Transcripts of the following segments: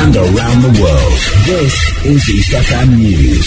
and around the world. This is East FM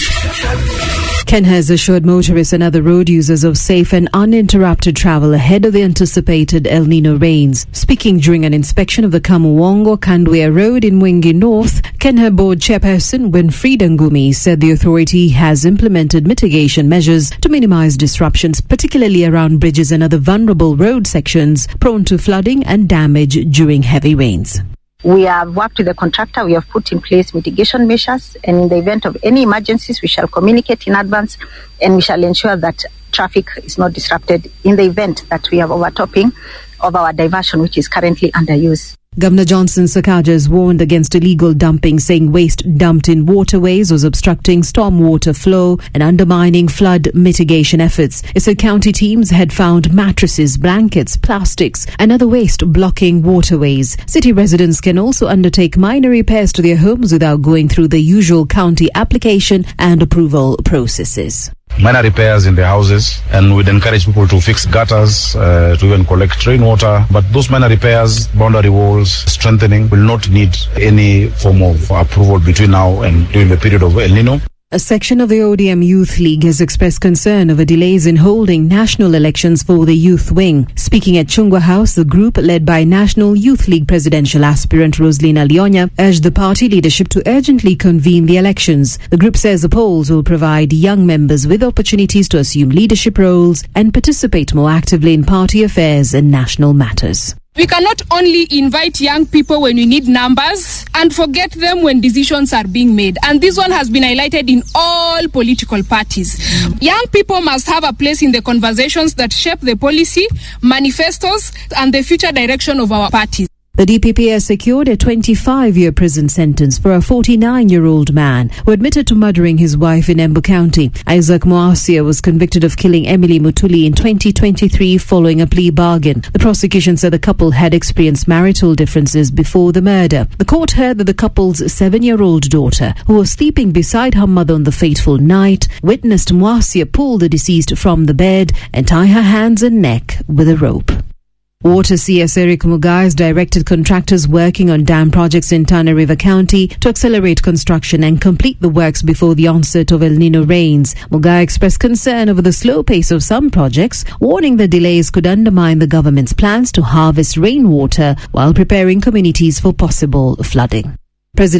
News. Ken has assured motorists and other road users of safe and uninterrupted travel ahead of the anticipated El Nino rains. Speaking during an inspection of the Kamuwongo-Kandwea Road in Mwingi North, Kenha Board Chairperson Winfrieda Ngumi said the authority has implemented mitigation measures to minimize disruptions, particularly around bridges and other vulnerable road sections prone to flooding and damage during heavy rains. We have worked with the contractor. We have put in place mitigation measures, and in the event of any emergencies, we shall communicate in advance, and we shall ensure that traffic is not disrupted in the event that we have overtopping of our diversion, which is currently under use. Governor Johnson Sakaja has warned against illegal dumping, saying waste dumped in waterways was obstructing stormwater flow and undermining flood mitigation efforts. He said county teams had found mattresses, blankets, plastics and other waste blocking waterways. City residents can also undertake minor repairs to their homes without going through the usual county application and approval processes. Minor repairs in the houses, and we'd encourage people to fix gutters, to even collect rainwater. But those minor repairs, boundary walls, strengthening, will not need any form of approval between now and during the period of El Nino. A section of the ODM Youth League has expressed concern over delays in holding national elections for the youth wing. Speaking at Chungwa House, the group, led by National Youth League presidential aspirant Rosalina Leonya, urged the party leadership to urgently convene the elections. The group says the polls will provide young members with opportunities to assume leadership roles and participate more actively in party affairs and national matters. We cannot only invite young people when we need numbers and forget them when decisions are being made. And this one has been highlighted in all political parties. Young people must have a place in the conversations that shape the policy, manifestos, and the future direction of our parties. The DPP has secured a 25-year prison sentence for a 49-year-old man who admitted to murdering his wife in Embu County. Isaac Moasia was convicted of killing Emily Mutuli in 2023 following a plea bargain. The prosecution said the couple had experienced marital differences before the murder. The court heard that the couple's 7-year-old daughter, who was sleeping beside her mother on the fateful night, witnessed Moasia pull the deceased from the bed and tie her hands and neck with a rope. Water CS Eric Mugai has directed contractors working on dam projects in Tana River County to accelerate construction and complete the works before the onset of El Nino rains. Mugai expressed concern over the slow pace of some projects, warning that delays could undermine the government's plans to harvest rainwater while preparing communities for possible flooding. President